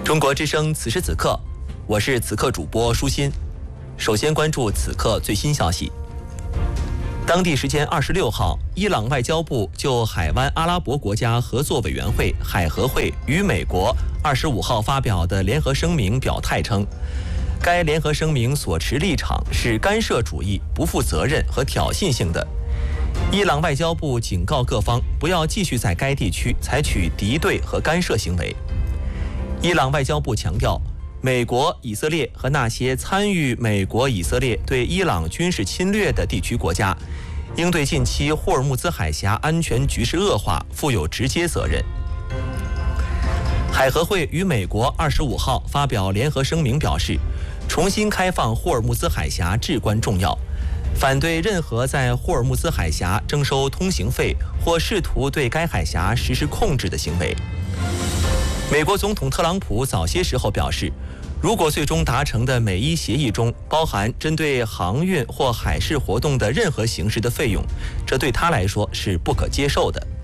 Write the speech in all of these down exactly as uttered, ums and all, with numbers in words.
中国之声此时此刻，我是此刻主播舒心。首先关注此刻最新消息。当地时间二十六号，伊朗外交部就海湾阿拉伯国家合作委员会海合会与美国二十五号发表的联合声明表态称，该联合声明所持立场是干涉主义、不负责任和挑衅性的。伊朗外交部警告各方不要继续在该地区采取敌对和干涉行为。伊朗外交部强调，美国、以色列和那些参与美国、以色列对伊朗军事侵略的地区国家，应对近期霍尔木兹海峡安全局势恶化负有直接责任。海合会与美国二十五号发表联合声明表示，重新开放霍尔木兹海峡至关重要，反对任何在霍尔木兹海峡征收通行费或试图对该海峡实施控制的行为。美国总统特朗普早些时候表示，如果最终达成的美伊协议中包含针对航运或海事活动的任何形式的费用，这对他来说是不可接受的。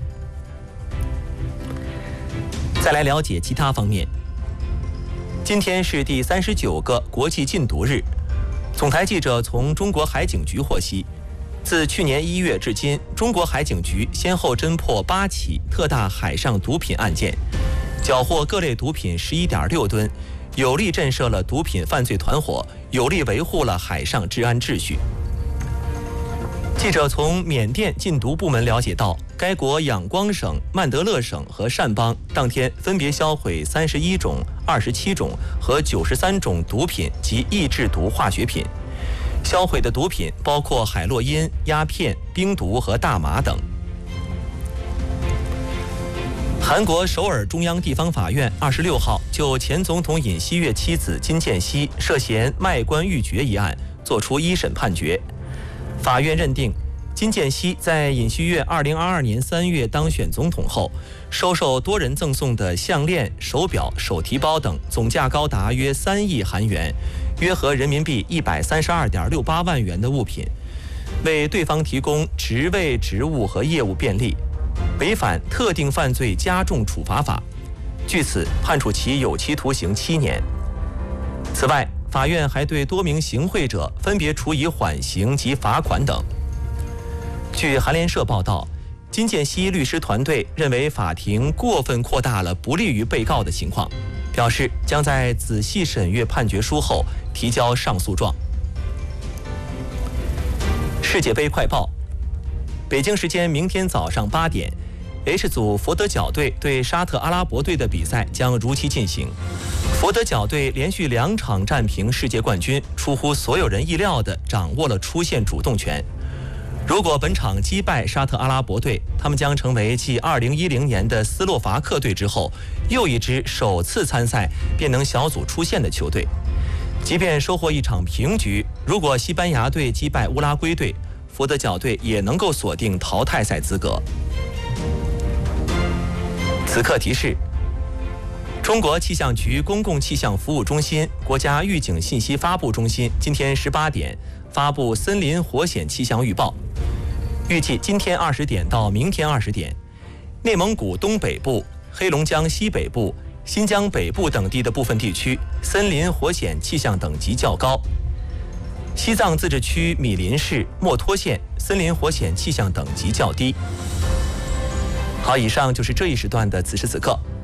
再来了解其他方面。今天是第三十九个国际禁毒日。总台记者从中国海警局获悉，自去年一月至今，中国海警局先后侦破八起特大海上毒品案件，缴获各类毒品十一点六吨，有力震慑了毒品犯罪团伙，有力维护了海上治安秩序。记者从缅甸禁毒部门了解到，该国仰光省、曼德勒省和善邦当天分别销毁三十一种、二十七种和九十三种毒品及易制毒化学品。销毁的毒品包括海洛因、鸦片、冰毒和大麻等。韩国首尔中央地方法院二十六号就前总统尹锡悦妻子金建熙涉嫌卖官鬻爵一案作出一审判决。法院认定，金建熙在尹锡悦二零二二年三月当选总统后，收受多人赠送的项链、手表、手提包等，总价高达约三亿韩元，约合人民币一百三十二点六八万元的物品，为对方提供职位、职务和业务便利，违反特定犯罪加重处罚法，据此判处其有期徒刑七年。此外，法院还对多名行贿者分别处以缓刑及罚款等。据韩联社报道，金建熙律师团队认为法庭过分扩大了不利于被告的情况，表示将在仔细审阅判决书后提交上诉状。世界杯快报，北京时间明天早上八点 H 组佛得角队对沙特阿拉伯队的比赛将如期进行。佛得角队连续两场战平世界冠军，出乎所有人意料地掌握了出线主动权。如果本场击败沙特阿拉伯队，他们将成为继二零一零年的斯洛伐克队之后，又一支首次参赛便能小组出线的球队。即便收获一场平局，如果西班牙队击败乌拉圭队，佛得角队也能够锁定淘汰赛资格。此刻提示：中国气象局公共气象服务中心、国家预警信息发布中心今天十八点发布森林火险气象预报，预计今天二十点到明天二十点，内蒙古东北部、黑龙江西北部、新疆北部等地的部分地区森林火险气象等级较高；西藏自治区米林市、墨脱县森林火险气象等级较低。好，以上就是这一时段的此时此刻。